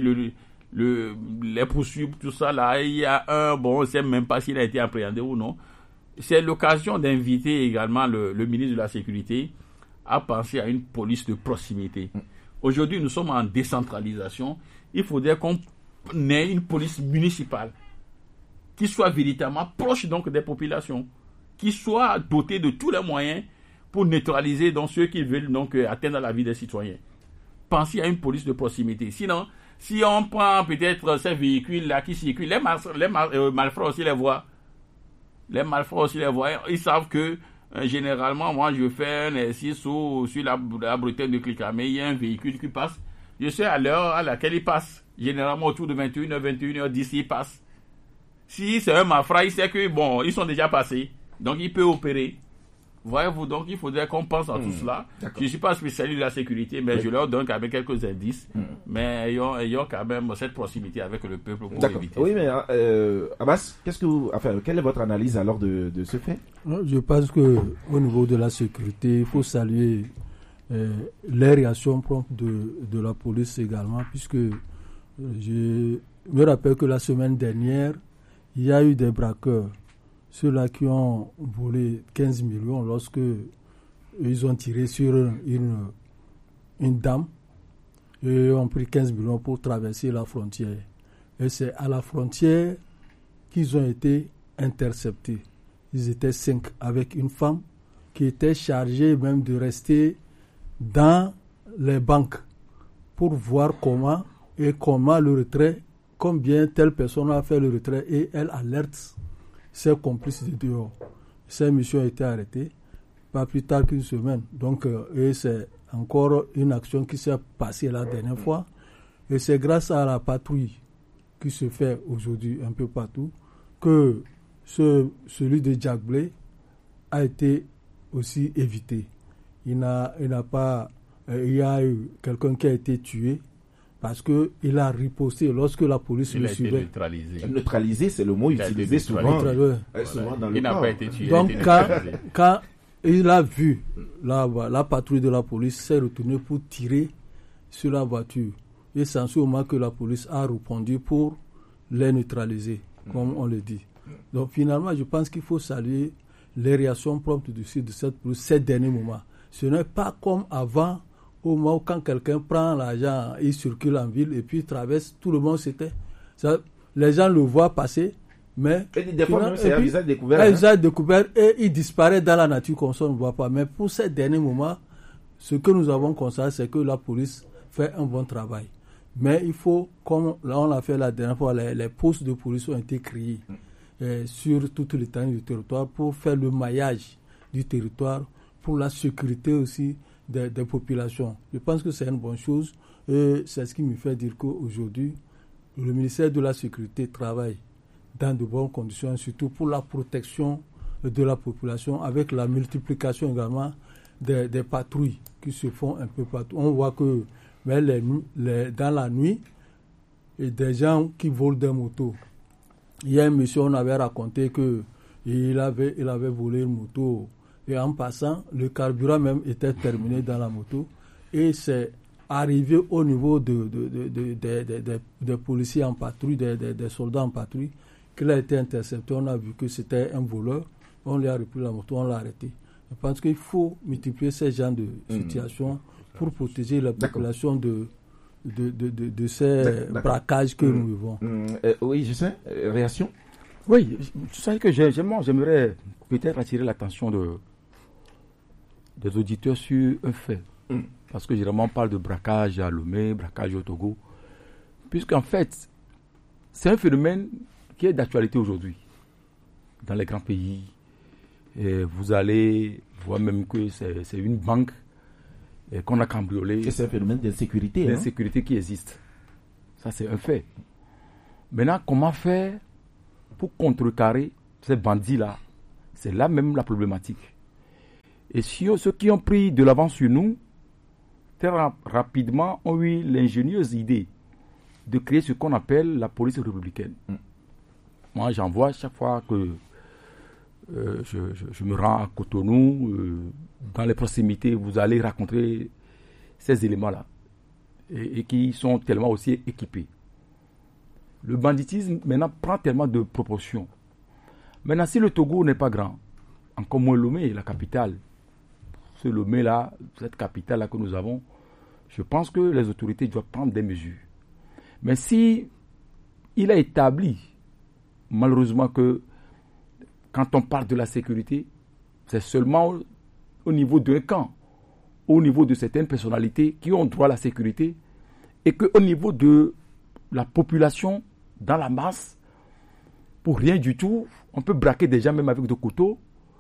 les poursuivre, tout ça là, il y a on ne sait même pas s'il a été appréhendé ou non. C'est l'occasion d'inviter également le ministre de la Sécurité à penser à une police de proximité. Aujourd'hui, nous sommes en décentralisation. Il faudrait qu'on ait une police municipale qui soit véritablement proche donc des populations, qui soit dotée de tous les moyens pour neutraliser donc ceux qui veulent donc atteindre la vie des citoyens. Pensez à une police de proximité. Sinon, si on prend peut-être ces véhicules-là qui circulent, les malfrats aussi les voient. Les malfrats aussi les voient. Ils savent que généralement, moi, je fais un exercice sur la bretelle de Clicamé, il y a un véhicule qui passe. Je sais à l'heure à laquelle il passe. Généralement, autour de 21h, 21h10, il passe. Si c'est un malfrat, il sait que, bon, ils sont déjà passés. Donc, il peut opérer. Voyez-vous, donc, il faudrait qu'on pense à tout cela. Je ne suis pas spécialiste de la sécurité, mais je leur donne quand même quelques indices. Mais ayant quand même cette proximité avec le peuple pour éviter. Oui, mais Abbas, quelle est votre analyse alors de ce fait? Je pense qu'au niveau de la sécurité, il faut saluer les réactions promptes de la police également, puisque je me rappelle que la semaine dernière, il y a eu des braqueurs, ceux-là qui ont volé 15 millions lorsque ils ont tiré sur une dame et ont pris 15 millions pour traverser la frontière. Et c'est à la frontière qu'ils ont été interceptés. Ils étaient 5 avec une femme qui était chargée même de rester dans les banques pour voir comment le retrait, combien telle personne a fait le retrait, et elle alerte ses complices de dehors. Ces messieurs ont été arrêtés pas plus tard qu'une semaine. Donc, et c'est encore une action qui s'est passée la dernière fois. Et c'est grâce à la patrouille qui se fait aujourd'hui un peu partout que celui de Jack Blay a été aussi évité. Il y a eu quelqu'un qui a été tué parce qu'il a riposté lorsque la police le suivait. Neutralisé, c'est le mot utilisé souvent dans le n'a pas été tué. Donc, quand il a vu la patrouille de la police s'est retournée pour tirer sur la voiture. Et c'est en ce moment que la police a répondu pour les neutraliser, comme on le dit. Donc, finalement, je pense qu'il faut saluer les réactions promptes de cette police ces derniers moments. Ce n'est pas comme avant, au moment où quand quelqu'un prend l'argent, il circule en ville et puis il traverse, tout le monde s'était. Les gens le voient passer, mais. Et des fois, même, c'est un visage découvert. Un visage découvert et il disparaît dans la nature comme ça, on ne voit pas. Mais pour ces derniers moments, ce que nous avons constaté, c'est que la police fait un bon travail. Mais il faut, comme là on l'a fait la dernière fois, les postes de police ont été créés sur toute l'étendue du territoire pour faire le maillage du territoire, pour la sécurité aussi des populations. Je pense que c'est une bonne chose et c'est ce qui me fait dire qu'aujourd'hui, le ministère de la Sécurité travaille dans de bonnes conditions, surtout pour la protection de la population, avec la multiplication également des patrouilles qui se font un peu partout. On voit que dans la nuit, et des gens qui volent des motos. Il y a un monsieur, on avait raconté qu'il avait volé une moto. Et en passant, le carburant même était terminé dans la moto. Et c'est arrivé au niveau des policiers en patrouille, des soldats en patrouille, qu'il a été intercepté. On a vu que c'était un voleur. On lui a repris la moto, on l'a arrêté. Je pense qu'il faut multiplier ces genres de situations pour protéger la population de ces braquages que nous vivons. Oui, je sais. Réaction? Oui, tu sais que j'aimerais peut-être attirer l'attention des auditeurs sur un fait. Parce que généralement on parle de braquage à Lomé, braquage au Togo. Puisqu'en fait, c'est un phénomène qui est d'actualité aujourd'hui. Dans les grands pays, et vous allez voir même que c'est une banque qu'on a cambriolée. Et c'est un phénomène d'insécurité. D'insécurité qui existe. Ça, c'est un fait. Maintenant, comment faire pour contrecarrer ces bandits-là? C'est là même la problématique. Et ceux qui ont pris de l'avance sur nous, très rapidement, ont eu l'ingénieuse idée de créer ce qu'on appelle la police républicaine. Moi, j'en vois chaque fois que je me rends à Cotonou, dans les proximités, vous allez rencontrer ces éléments-là, et qui sont tellement aussi équipés. Le banditisme, maintenant, prend tellement de proportions. Maintenant, si le Togo n'est pas grand, encore moins Lomé, la capitale, ce Lomé-là, cette capitale-là que nous avons, je pense que les autorités doivent prendre des mesures. Mais si il est établi, malheureusement, que quand on parle de la sécurité, c'est seulement au niveau d'un camp, au niveau de certaines personnalités qui ont droit à la sécurité, et qu'au niveau de la population, dans la masse, pour rien du tout, on peut braquer des gens même avec des couteaux,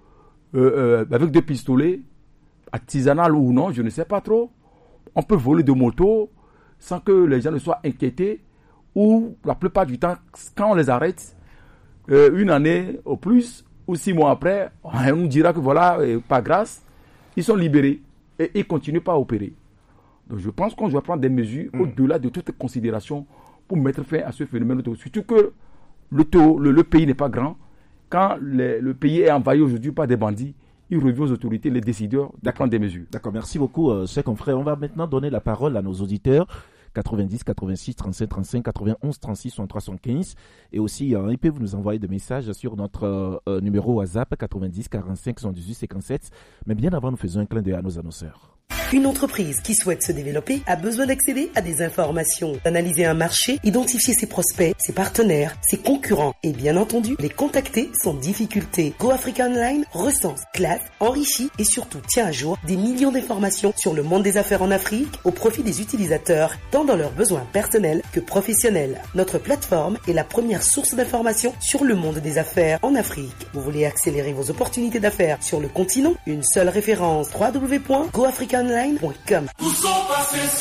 avec des pistolets, artisanal ou non, je ne sais pas trop. On peut voler de motos sans que les gens ne soient inquiétés, ou la plupart du temps, quand on les arrête, une année au plus, ou 6 mois après, on nous dira que voilà, par grâce, ils sont libérés et ils ne continuent pas à opérer. Donc je pense qu'on doit prendre des mesures au-delà de toute considération pour mettre fin à ce phénomène. Surtout que le pays n'est pas grand. Quand le pays est envahi aujourd'hui par des bandits, il revient aux autorités, les décideurs, de prendre des mesures. D'accord, merci beaucoup, chers confrères. On va maintenant donner la parole à nos auditeurs. 90 86 35 35 91 36 63 75 et aussi ils peuvent nous envoyer des messages sur notre numéro WhatsApp 90 45 78 57. Mais bien avant, nous faisons un clin d'œil à nos annonceurs. Une entreprise qui souhaite se développer a besoin d'accéder à des informations, d'analyser un marché, identifier ses prospects, ses partenaires, ses concurrents et bien entendu les contacter sans difficulté. Go Africa Online recense, classe, enrichit et surtout tient à jour des millions d'informations sur le monde des affaires en Afrique au profit des utilisateurs, tant dans leurs besoins personnels que professionnels. Notre plateforme est la première source d'informations sur le monde des affaires en Afrique. Vous voulez accélérer vos opportunités d'affaires sur le continent? Une seule référence, www.goafricaonline.com. Où sont passés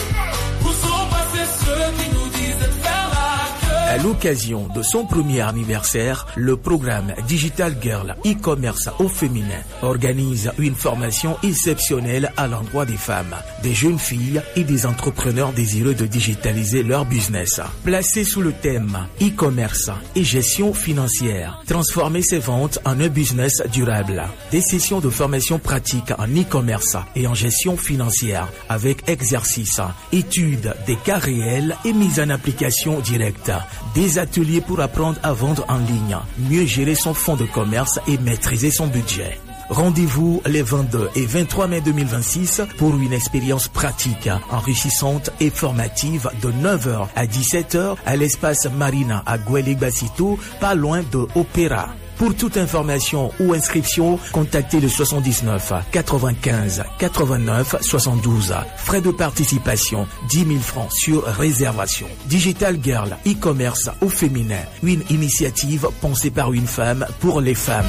ceux qui nous disaient de faire la queue? À l'occasion de son premier anniversaire, le programme Digital Girl e-commerce au féminin organise une formation exceptionnelle à l'endroit des femmes, des jeunes filles et des entrepreneurs désireux de digitaliser leur business. Placé sous le thème e-commerce et gestion financière, transformer ses ventes en un business durable. Des sessions de formation pratique en e-commerce et en gestion financière avec exercices, études des cas réels et mise en application directe. Des ateliers pour apprendre à vendre en ligne, mieux gérer son fonds de commerce et maîtriser son budget. Rendez-vous les 22 et 23 mai 2026 pour une expérience pratique, enrichissante et formative de 9h à 17h à l'espace Marina à Guélégbacito, pas loin de Opéra. Pour toute information ou inscription, contactez le 79 95 89 72. Frais de participation, 10 000 francs sur réservation. Digital Girl e-commerce au féminin. Une initiative pensée par une femme pour les femmes.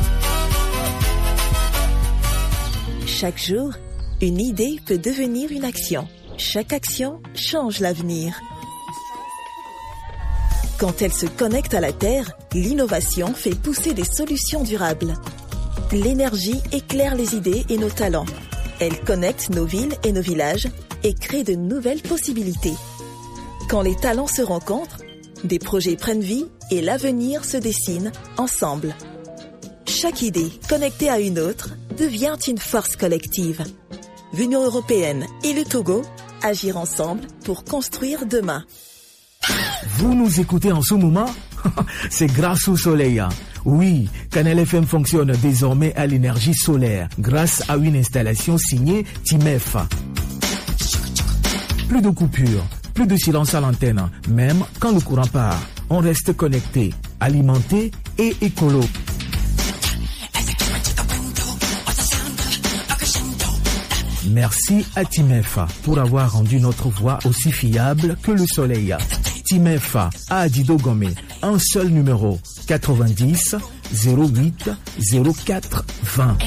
Chaque jour, une idée peut devenir une action. Chaque action change l'avenir. Quand elle se connecte à la Terre, l'innovation fait pousser des solutions durables. L'énergie éclaire les idées et nos talents. Elle connecte nos villes et nos villages et crée de nouvelles possibilités. Quand les talents se rencontrent, des projets prennent vie et l'avenir se dessine ensemble. Chaque idée connectée à une autre devient une force collective. L'Union européenne et le Togo agir ensemble pour construire demain. Vous nous écoutez en ce moment? C'est grâce au soleil. Oui, Canal FM fonctionne désormais à l'énergie solaire grâce à une installation signée Timef. Plus de coupures, plus de silence à l'antenne, même quand le courant part. On reste connecté, alimenté et écolo. Merci à Timef pour avoir rendu notre voix aussi fiable que le soleil. Timef à Adido Gomé, un seul numéro, 90 08 04 20.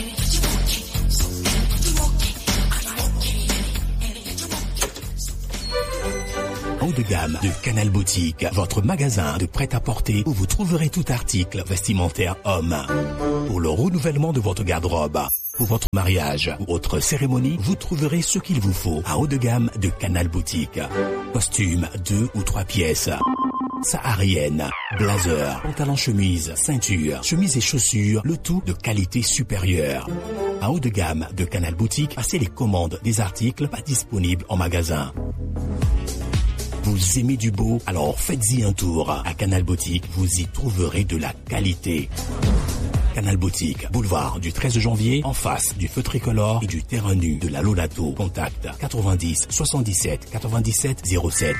Haut de gamme de Canal Boutique, votre magasin de prêt-à-porter où vous trouverez tout article vestimentaire homme. Pour le renouvellement de votre garde-robe, pour votre mariage ou autre cérémonie, vous trouverez ce qu'il vous faut à haut de gamme de Canal Boutique. Costumes 2 ou 3 pièces, saharienne, blazer, pantalon chemise, ceinture, chemise et chaussures, le tout de qualité supérieure. À haut de gamme de Canal Boutique, passez les commandes des articles pas disponibles en magasin. Vous aimez du beau? Alors faites-y un tour. À Canal Boutique, vous y trouverez de la qualité. Canal Boutique, boulevard du 13 janvier, en face du feu tricolore et du terrain nu de la Lodato. Contact 90 77 97 07.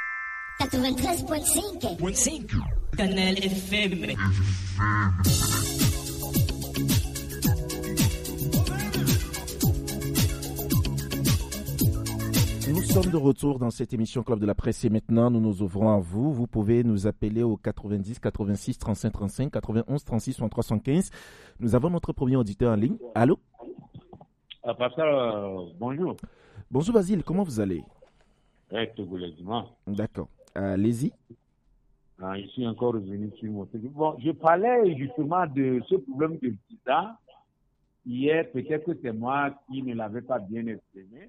93.5 Canal FM. Nous sommes de retour dans cette émission Club de la Presse et maintenant nous nous ouvrons à vous. Vous pouvez nous appeler au 90 86 35 35 91 36 315. Nous avons notre premier auditeur en ligne. Allô? Pascal, bonjour. Bonjour Basile, comment vous allez? D'accord. Allez-y. Je suis encore revenu sur mon truc. Bon, je parlais justement de ce problème de visa. Hier, peut-être que c'est moi qui ne l'avais pas bien exprimé.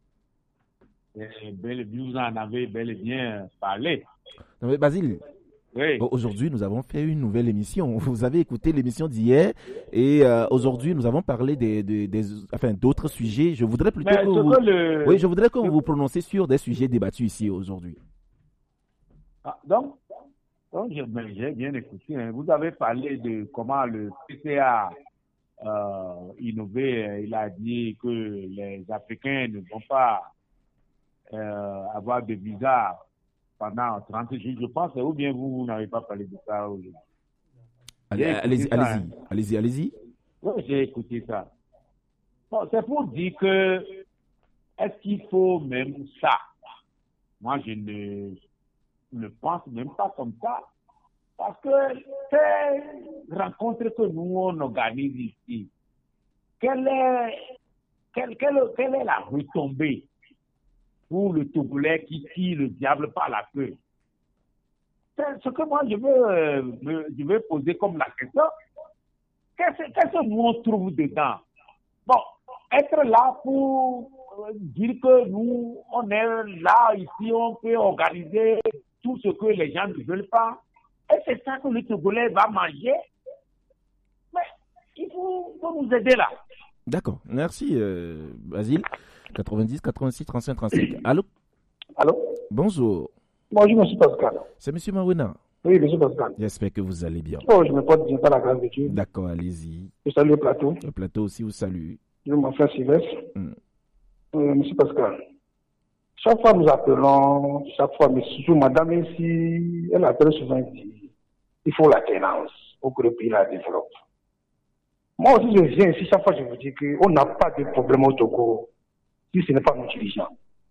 Vous en avez bel et bien parlé. Non mais Basile, oui. Aujourd'hui nous avons fait une nouvelle émission. Vous avez écouté l'émission d'hier et aujourd'hui nous avons parlé d'autres sujets. Je voudrais plutôt je voudrais que vous vous prononciez sur des sujets débattus ici aujourd'hui. Donc j'ai bien écouté. Hein. Vous avez parlé de comment le PCA innové. Il a dit que les Africains ne vont pas avoir de visa pendant 30 jours, je pense, ou bien vous n'avez pas parlé de ça aujourd'hui. Allez-y. Oui, j'ai écouté ça. Bon, c'est pour dire que, est-ce qu'il faut même ça? Moi, je ne pense même pas comme ça. Parce que ces rencontres que nous, on organise ici, quelle est la retombée pour le Togolais qui tire le diable par la queue? C'est ce que moi je veux poser comme la question. Qu'est-ce que nous on trouve dedans? Bon, être là pour dire que nous on est là ici, on peut organiser tout ce que les gens ne veulent pas. Et c'est ça que le Togolais va manger. Mais il faut nous aider là. D'accord, merci Basile. 90 86 35 35. Allô? Bonjour. Bonjour, monsieur Pascal. C'est monsieur Mawena. Oui, monsieur Pascal. J'espère que vous allez bien. Oh, je me porte bien par la grâce de Dieu. D'accord, allez-y. Je salue le plateau. Le plateau aussi vous salue. Je m'appelle Sylvestre. Monsieur Pascal, chaque fois nous appelons, mais surtout madame ici, elle appelle souvent dit, il faut l'alternance pour que le pays la développe. Moi aussi, je viens ici, chaque fois je vous dis qu'on n'a pas de problème au Togo si ce n'est pas nos dirigeants.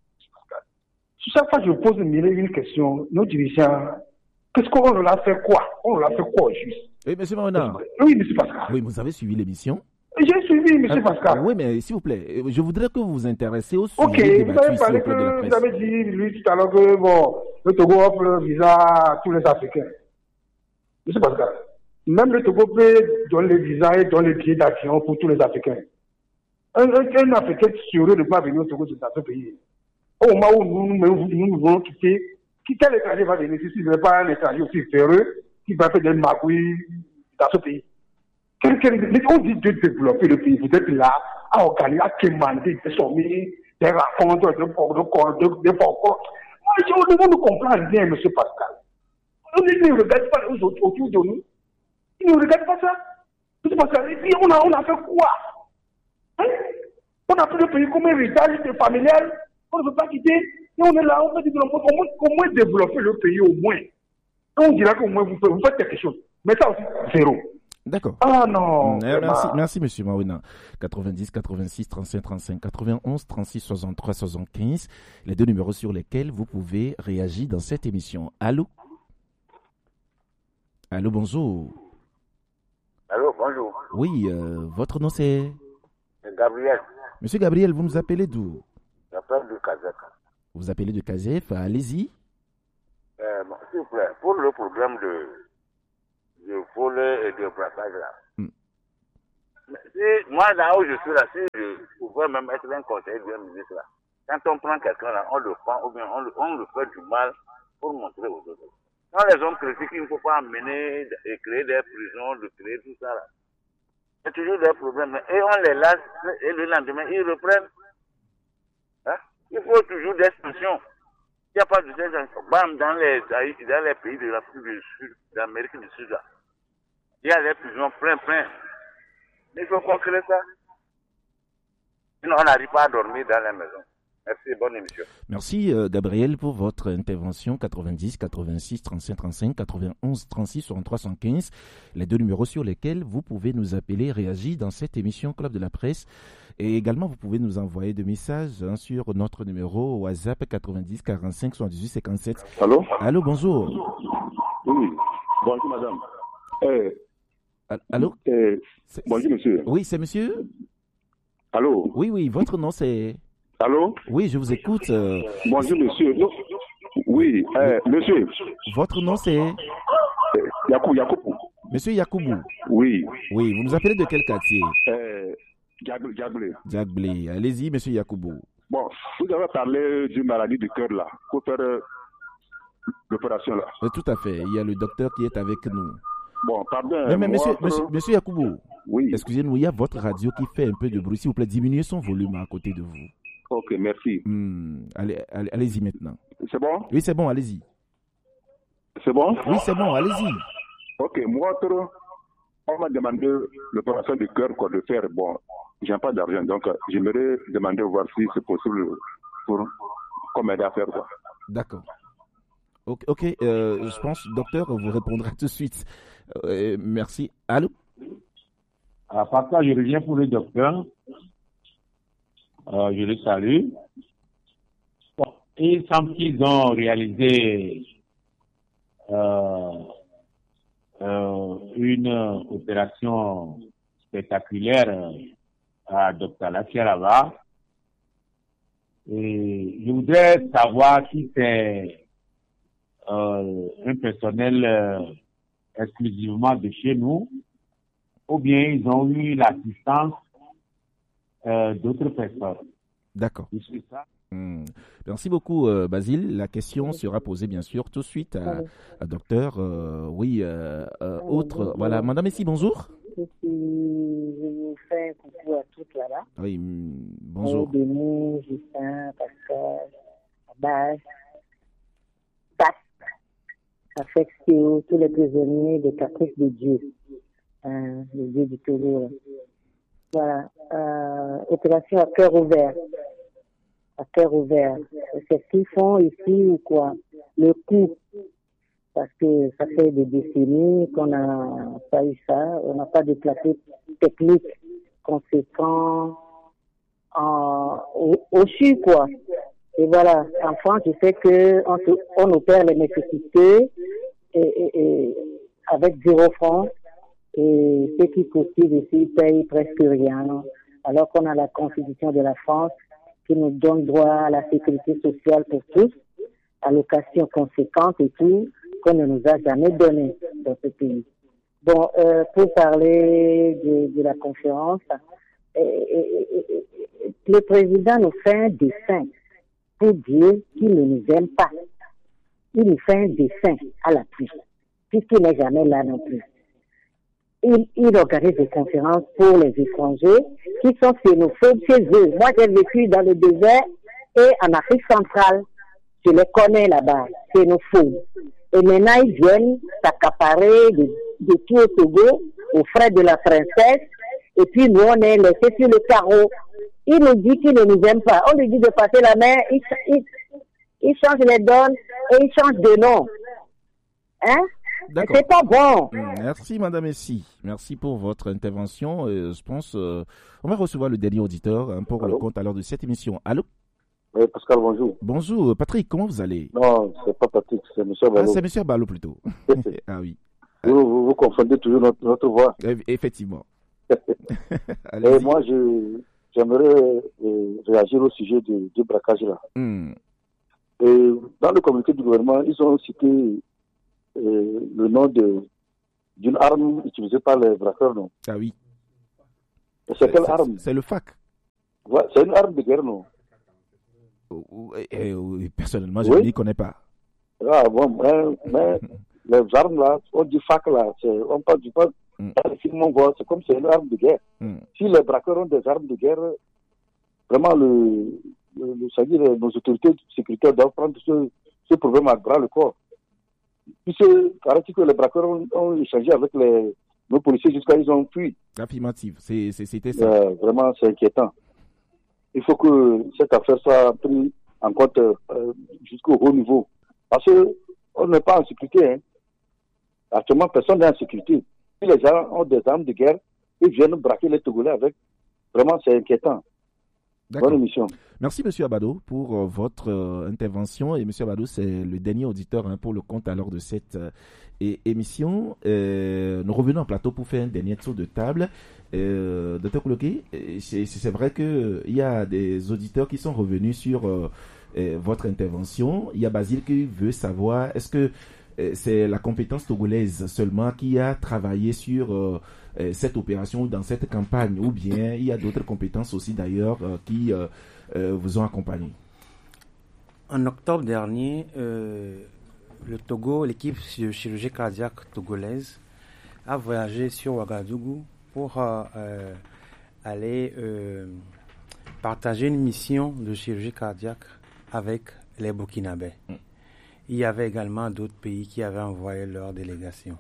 Chaque fois je pose une question, nos dirigeants, qu'est-ce qu'on leur a fait quoi? On leur a fait quoi au juste? Oui, monsieur Marona. Oui, monsieur Pascal. Oui, vous avez suivi l'émission? J'ai suivi, monsieur Pascal. Oui, mais s'il vous plaît, je voudrais que vous vous intéressiez au sujet vous avez parlé que vous avez dit, lui, tout à l'heure, que bon, le Togo offre le visa à tous les Africains. Monsieur Pascal, même le Togo peut donner le visa et donner les billets d'avion pour tous les Africains. Un Africain sérieux ne peut pas venir au Togo dans ce pays. Au moment où nous voulons quitter, quel étranger va venir ici si ce n'est pas un étranger aussi sérieux qui va faire des magouilles dans ce pays? On dit de développer le pays. Vous êtes là à organiser, à commander des sommets, des rencontres, des rencontres. Moi, on ne comprend rien, M. Pascal. On ne regarde pas les autres autour de nous. Ils ne regardent pas ça. M. Pascal, et puis on a fait quoi? On a pris le pays comme un héritage familial. On ne veut pas quitter. Et on est là, on veut développer. Au moins développer le pays au moins. On dira qu'au moins vous faites quelque chose. Mais ça aussi, zéro. D'accord. Ah non. Merci monsieur Mawina. 90 86 35 35 91 36 63 75, les 2 numéros sur lesquels vous pouvez réagir dans cette émission. Allô, bonjour. Allô, bonjour. Oui, votre nom c'est Gabriel. Monsieur Gabriel, vous nous appelez d'où? J'appelle de Kazakh. Vous appelez de Kazef, allez-y. S'il vous plaît, pour le problème de volet et de braquage là. Moi, là où je suis là, si je pouvais même être un conseiller du ministre là, quand on prend quelqu'un là, on le prend ou bien on le fait du mal pour montrer aux autres. Quand les hommes critiquent, il ne faut pas amener et créer des prisons, de créer tout ça là. Il y a toujours des problèmes. Et on les laisse et le lendemain, ils reprennent. Hein? Il faut toujours des sanctions. Il n'y a pas de sanctions. Bam, dans les pays de l'Afrique du Sud, d'Amérique du Sud là, il y a les prisons plein. Il faut qu'on crée ça. Sinon, on n'arrive pas à dormir dans la maison. Merci, bonne émission. Merci Gabriel pour votre intervention. 90 86 35 35 91 36 63 115, les 2 numéros sur lesquels vous pouvez nous appeler, réagir dans cette émission Club de la Presse. Et également, vous pouvez nous envoyer des messages sur notre numéro WhatsApp 90 45 78 57. Allô, bonjour. Oui, bonjour madame. Allô? Bonjour monsieur. Oui, c'est monsieur? Allô? Oui, votre nom c'est... Allô? Oui, je vous écoute. Bonjour monsieur. Oui, monsieur. Votre nom c'est... Yakoubou. Monsieur Yakoubou. Oui. Oui, vous nous appelez de quel quartier? Diablé. Allez-y, monsieur Yakoubou. Bon, vous avez parlé d'une maladie du cœur là, pour faire l'opération là. Tout à fait, il y a le docteur qui est avec nous. Bon, pardon. Mais monsieur Yakoubou, oui. Excusez-nous, il y a votre radio qui fait un peu de bruit. S'il vous plaît, diminuez son volume à côté de vous. Ok, merci. Allez-y maintenant. C'est bon? Oui, c'est bon, allez-y. C'est bon? Oui, c'est bon, allez-y. Ok, moi, on m'a demandé l'opération du cœur de faire. Bon, j'ai pas d'argent, donc j'aimerais demander voir si c'est possible pour m'aider à faire quoi. D'accord. Ok, je pense, docteur, vous répondra tout de suite. Merci. Allô? Parfois, je reviens pour le docteur. Je le salue. Bon, il semble qu'ils ont réalisé une opération spectaculaire à Dr. Lafiarava. Et je voudrais savoir si c'est un personnel exclusivement de chez nous, ou bien ils ont eu l'assistance d'autres personnes. D'accord. Merci beaucoup, Basile. La question sera posée, bien sûr, tout de suite à docteur. Autre. Voilà, madame ici, bonjour. Je vous fais un coucou à toutes là-bas. Oui, bonjour. Denis, Justin, Pascal, Abbas, affecte tous les prisonniers de caprice de Dieu, le Dieu du Togo. Voilà, opération à cœur ouvert. À cœur ouvert. C'est ce qu'ils font ici ou quoi? Le coup. Parce que ça fait des décennies qu'on n'a pas eu ça. On n'a pas de plateau technique conséquent au CHU, quoi. Et voilà, en France, je sais qu'on opère les nécessités et avec 0 francs. Et ceux qui postulent ici payent presque rien. Alors qu'on a la Constitution de la France qui nous donne droit à la sécurité sociale pour tous, allocations conséquentes et tout, qu'on ne nous a jamais donné dans ce pays. Bon, pour parler de la conférence, le président nous fait un dessin pour dire qu'il ne nous aime pas. Il nous fait un dessin à l'appui, puisqu'il n'est jamais là non plus. Il organise des conférences pour les étrangers qui sont xénophobes chez eux. Moi, j'ai vécu dans le désert et en Afrique centrale. Je les connais là-bas, xénophobes. Et maintenant, ils viennent s'accaparer de tout au Togo, aux frais de la princesse. Et puis, nous, on est laissés sur le carreau. Il nous dit qu'il ne nous aime pas. On lui dit de passer la main. Il change les donnes et il change de nom. Hein? D'accord. C'est pas bon. Merci, Madame Essie. Merci pour votre intervention. Je pense on va recevoir le dernier auditeur pour le compte alors de cette émission. Allô? Oui, Pascal, bonjour. Bonjour, Patrick, comment vous allez? Non, c'est pas Patrick, c'est M. Ballot. Ah, c'est M. Ballot plutôt. Ah oui. Vous confondez toujours notre voix. Effectivement. Et moi, j'aimerais réagir au sujet du braquage là. Et dans le communiqué du gouvernement, ils ont cité le nom d'une arme utilisée par les braqueurs, non? Ah oui. C'est quelle arme? C'est le FAC. Ouais, c'est une arme de guerre, non? Personnellement, je ne m'y connais pas. Ah bon, mais les armes là, on dit FAC là, on parle du pas. Dans le film, on voit, c'est comme c'est une arme de guerre. Si les braqueurs ont des armes de guerre, vraiment, c'est-à-dire nos autorités sécuritaires doivent prendre ce problème à bras le corps. Puisque, paraît-il que les braqueurs ont échangé avec nos policiers jusqu'à ils ont fui. Affirmative, c'était ça. Vraiment, c'est inquiétant. Il faut que cette affaire soit prise en compte jusqu'au haut niveau. Parce qu'on n'est pas en sécurité. Hein. Actuellement, personne n'est en sécurité. Si les gens ont des armes de guerre, ils viennent braquer les Togolais avec. Vraiment, c'est inquiétant. Bonne émission. Merci, M. Abado, pour votre intervention. Et M. Abado, c'est le dernier auditeur pour le compte alors de cette émission. Nous revenons en plateau pour faire un dernier tour de table. Dr. Kouloké, c'est vrai qu'il y a des auditeurs qui sont revenus sur votre intervention. Il y a Basile qui veut savoir, est-ce que c'est la compétence togolaise seulement qui a travaillé sur cette opération, dans cette campagne, ou bien il y a d'autres compétences aussi d'ailleurs qui vous ont accompagné? En octobre dernier, le Togo, l'équipe de chirurgie cardiaque togolaise a voyagé sur Ouagadougou pour aller partager une mission de chirurgie cardiaque avec les Burkinabés. Il y avait également d'autres pays qui avaient envoyé leur délégation.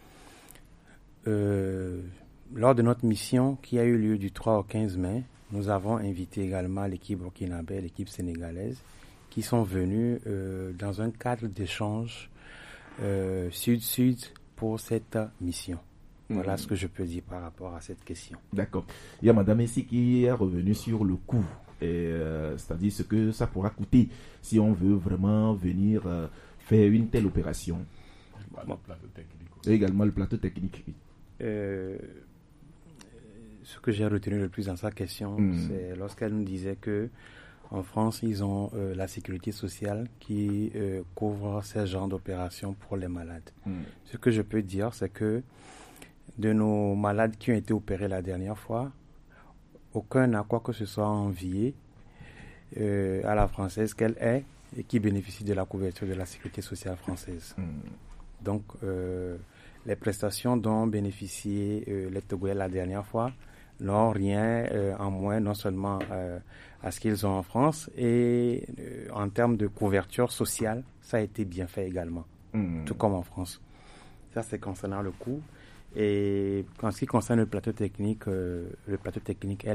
Lors de notre mission qui a eu lieu du 3 au 15 mai, nous avons invité également l'équipe burkinabé, l'équipe sénégalaise, qui sont venus dans un cadre d'échange sud-sud pour cette mission. Voilà ce que je peux dire par rapport à cette question. D'accord. Il y a Madame Essie qui est revenue sur le coût, c'est-à-dire ce que ça pourra coûter si on veut vraiment venir faire une telle opération. Le plateau technique aussi. Et également le plateau technique. Ce que j'ai retenu le plus dans sa question, c'est lorsqu'elle nous disait que en France, ils ont la sécurité sociale qui couvre ce genre d'opérations pour les malades. Ce que je peux dire, c'est que de nos malades qui ont été opérés la dernière fois, aucun n'a quoi que ce soit envié à la française qu'elle est et qui bénéficie de la couverture de la sécurité sociale française. Donc, les prestations dont bénéficiaient les Togolais la dernière fois n'ont rien en moins, non seulement à ce qu'ils ont en France, et en termes de couverture sociale, ça a été bien fait également, tout comme en France. Ça, c'est concernant le coût. Et en ce qui concerne le plateau technique,